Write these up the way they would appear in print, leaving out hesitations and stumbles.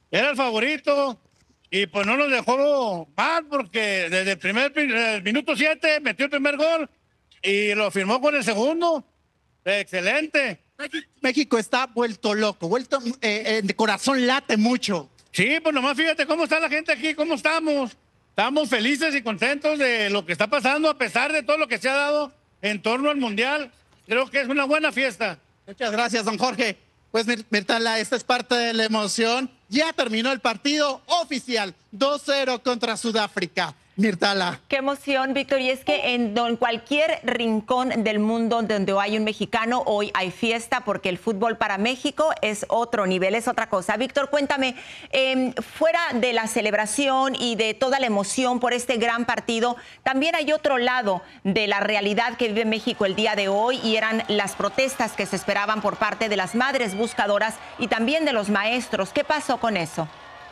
era el favorito y pues no nos dejó mal porque desde el minuto 7 metió el primer gol y lo firmó con el segundo. Excelente. México está vuelto loco, de corazón late mucho. Sí, pues nomás fíjate cómo está la gente aquí, cómo estamos. Estamos felices y contentos de lo que está pasando a pesar de todo lo que se ha dado en torno al Mundial. Creo que es una buena fiesta. Muchas gracias, don Jorge. Pues Mirtala, esta es parte de la emoción. Ya terminó el partido oficial, 2-0 contra Sudáfrica. Mirtala. Qué emoción, Víctor. Y es que en cualquier rincón del mundo donde hay un mexicano, hoy hay fiesta porque el fútbol para México es otro nivel, es otra cosa. Víctor, cuéntame, fuera de la celebración y de toda la emoción por este gran partido, también hay otro lado de la realidad que vive México el día de hoy y eran las protestas que se esperaban por parte de las madres buscadoras y también de los maestros. ¿Qué pasó con eso?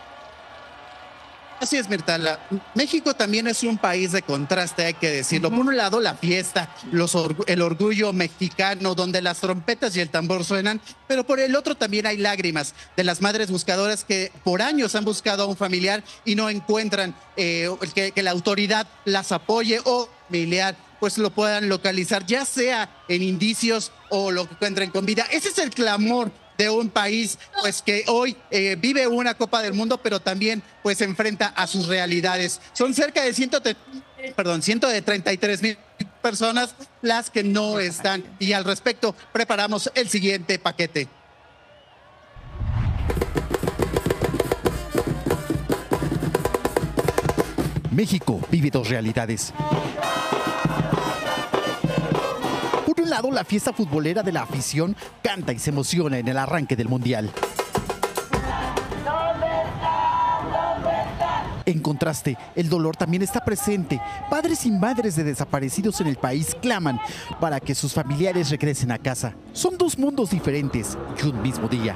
Así es, Mirtala. México también es un país de contraste, hay que decirlo. Por un lado, la fiesta, el orgullo mexicano, donde las trompetas y el tambor suenan, pero por el otro también hay lágrimas de las madres buscadoras que por años han buscado a un familiar y no encuentran que la autoridad las apoye o familiar pues lo puedan localizar, ya sea en indicios o lo que encuentren con vida. Ese es el clamor de un país pues que hoy vive una Copa del Mundo, pero también pues se enfrenta a sus realidades. Son cerca de 133,000 personas las que no están. Y al respecto preparamos el siguiente paquete. México vive dos realidades. Por un lado, la fiesta futbolera de la afición canta y se emociona en el arranque del Mundial. En contraste, el dolor también está presente. Padres y madres de desaparecidos en el país claman para que sus familiares regresen a casa. Son dos mundos diferentes y un mismo día.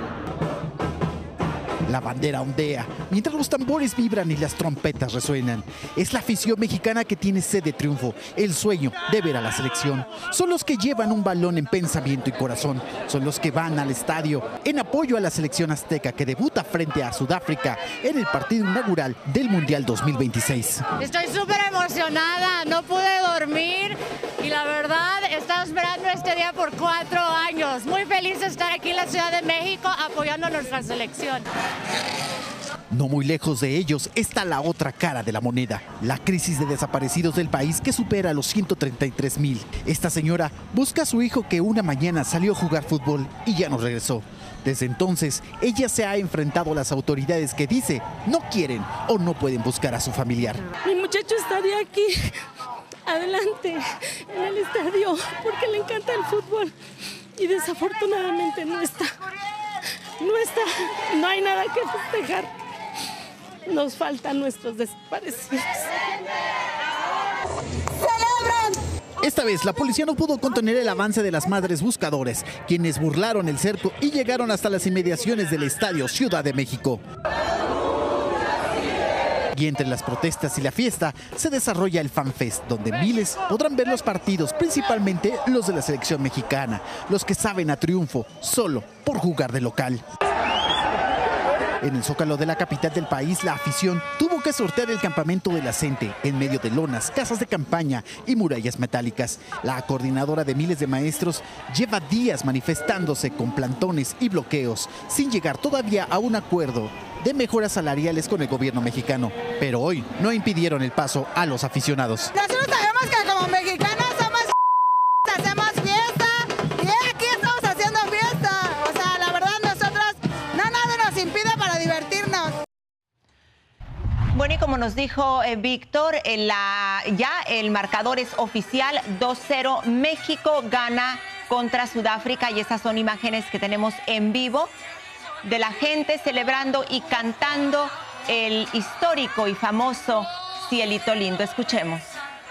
La bandera ondea, mientras los tambores vibran y las trompetas resuenan. Es la afición mexicana que tiene sed de triunfo, el sueño de ver a la selección. Son los que llevan un balón en pensamiento y corazón. Son los que van al estadio en apoyo a la selección azteca que debuta frente a Sudáfrica en el partido inaugural del Mundial 2026. Estoy súper emocionada, no pude dormir y la verdad he estado esperando este día por 4 años. Muy feliz de estar aquí en la Ciudad de México apoyando a nuestra selección. No muy lejos de ellos está la otra cara de la moneda, la crisis de desaparecidos del país que supera los 133,000. Esta señora busca a su hijo que una mañana salió a jugar fútbol y ya no regresó. Desde entonces, ella se ha enfrentado a las autoridades que dice no quieren o no pueden buscar a su familiar. Mi muchacho está de aquí, adelante, en el estadio, porque le encanta el fútbol y desafortunadamente no está. No hay nada que festejar. Nos faltan nuestros desaparecidos. ¡Celebran! Esta vez la policía no pudo contener el avance de las madres buscadores, quienes burlaron el cerco y llegaron hasta las inmediaciones del estadio Ciudad de México. Y entre las protestas y la fiesta se desarrolla el FanFest, donde miles podrán ver los partidos, principalmente los de la selección mexicana, los que saben a triunfo solo por jugar de local. En el Zócalo de la capital del país, la afición tuvo que sortear el campamento de la gente en medio de lonas, casas de campaña y murallas metálicas. La coordinadora de miles de maestros lleva días manifestándose con plantones y bloqueos, sin llegar todavía a un acuerdo de mejoras salariales con el gobierno mexicano. Pero hoy no impidieron el paso a los aficionados. Nosotros sabemos que como mexicanos hacemos fiesta y aquí estamos haciendo fiesta. O sea, la verdad nosotros nada nos impide para divertirnos. Bueno, y como nos dijo Víctor, ya el marcador es oficial, 2-0, México gana contra Sudáfrica y esas son imágenes que tenemos en vivo de la gente celebrando y cantando el histórico y famoso Cielito Lindo. Escuchemos.